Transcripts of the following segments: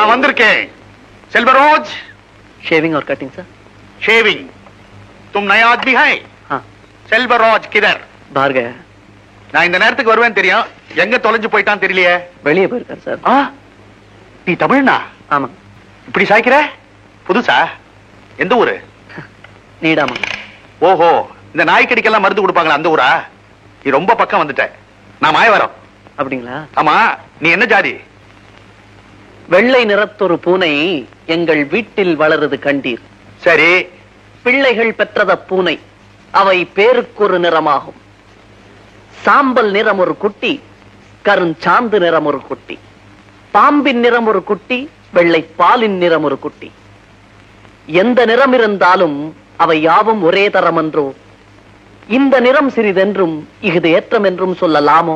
நான் வந்திருக்கேன் सेल्वराज। शेविंग और कटिंग सर। शेविंग? तुम नया आदमी है? हाँ। सेल्वराज किधर? बाहर गया। நான் இந்த நேரத்துக்கு வருவேன் தெரியும், எங்க தொலைஞ்சு போயிட்டான் தெரியலையே। வெளியே போயிருக்கார் சார்। நீ தமிழ்னா? ஆமா। இப்படி சாய்க்கிற? புதுசா? எந்த ஊரு? நீடாமா। ஓஹோ, இந்த நாய்க்கடிக்கெல்லாம் மருந்து கொடுப்பாங்களா அந்த ஊரா? நீ ரொம்ப பக்கம் வந்துட்ட, நான் மாயவரம்। அப்படிங்களா? ஆமா, நீ என்ன ஜாதி? வெள்ளை நிறத்தொரு பூனை எங்கள் வீட்டில் வளருது கண்டீர்। சரி। பிள்ளைகள் பெற்றத பூனை, அவை பேருக்கொரு நிறமாகும்। சாம்பல் நிறம் ஒரு குட்டி, கருஞ்சாந்து நிறம் ஒரு குட்டி, பாம்பின் நிறம் ஒரு குட்டி, வெள்ளை பாலின் நிறம் ஒரு குட்டி। எந்த நிறம் இருந்தாலும் அவை யாவும் ஒரே தரம் என்றோ, இந்த நிறம் சிறிதென்றும் இஃது ஏற்றம் என்றும் சொல்லலாமோ?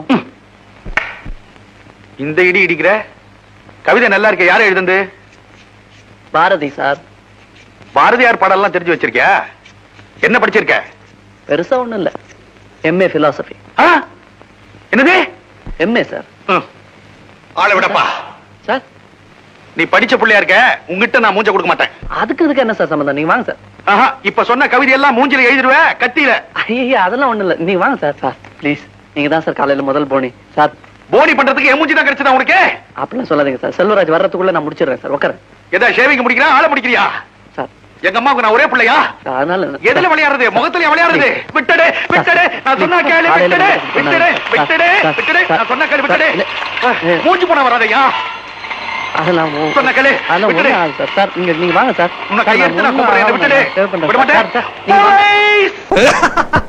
இந்த இடி இடிக்கிற கவிதை நல்லா இருக்க, யாரும் எழுதுந்து? பாரதி சார்। பாரதியார் பாடலாம் தெரிஞ்சு வச்சிருக்கியா? என்ன படிச்சிருக்க? பெருசா ஒண்ணும் இல்ல, எம்ஏ பிலாசபி। என்னது? MA sir. ஆளை விடப்பா சார்। நீ படிச்ச பிள்ளையா இருக்க, உங்ககிட்ட நான் மூஞ்ச கொடுக்க மாட்டேன்। அதுக்கு என்ன சார் சம்பந்தம்? நீங்க வாங்க சார்। இப்ப சொன்ன கவிதை எல்லாம் மூஞ்சில எழுதிடுவ, கத்தியில। ஐயா அதெல்லாம் ஒண்ணு இல்ல, நீங்க வாங்க சார்। சார் ப்ளீஸ், நீங்க தான் சார் காலையில முதல் போனி சார்। போனி பண்றதுக்கு என் மூஞ்சி தான் கிடைச்சதா உனக்கு? அப்படிலாம் சொல்லாதீங்க சார், செல்வராஜ் வர்றதுக்குள்ள நான் முடிச்சிடுறேன் சார், உட்கார। எதா ஷேவிங் முடிக்கிறா, ஆளை முடிக்கிறியா? சார் எங்க அம்மாவுக்கு நான் ஒரே பிள்ளையா? அதனால எதுல விளையாடுறது? முகத்துல விளையாடுறது? விட்டடு விட்டடு, நான் சொன்னா கேளு, விட்டடு விட்டடு விட்டடு விட்டடு, நான் சொன்னா கேளு, விட்டடு। மூஞ்சி போன வராதையா? அதெல்லாம் சொன்ன கேளு, விட்டடு சார்। நீங்க வாங்க சார், உன்னை கையெடுத்து நான் கூப்பிடுறேன், விட்டடு, விட மாட்டேன்।